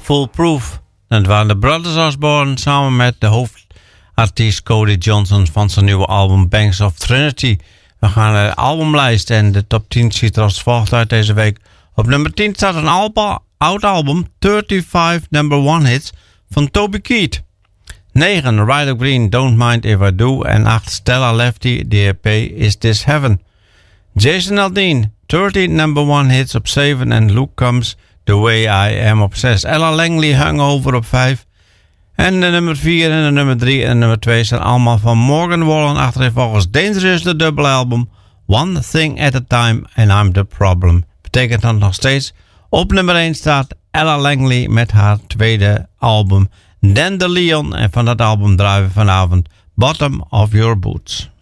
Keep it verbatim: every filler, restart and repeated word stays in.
Foolproof. Dat waren de Brothers Osborne samen met de hoofdartiest Cody Johnson van zijn nieuwe album Banks of Trinity. We gaan naar de albumlijst en de top tien ziet er als volgt uit deze week. Op nummer tien staat een alba, oud album, vijfendertig number one hits van Toby Keith. negen Ryder Green, Don't Mind If I Do. En acht Stella Lefty, de E P Is This Heaven. Jason Aldean, dertien number one hits op zeven. En Luke Combs, The Way I Am op zes. Ella Langley, Hangover op vijf. En de nummer vier en de nummer drie en de nummer twee zijn allemaal van Morgan Wallen. Achtereenvolgens Dangerous, de dubbele album One Thing at a Time and I'm the Problem. Betekent dat nog steeds op nummer één staat Ella Langley met haar tweede album Dandelion. En van dat album draaien we vanavond Bottom of Your Boots.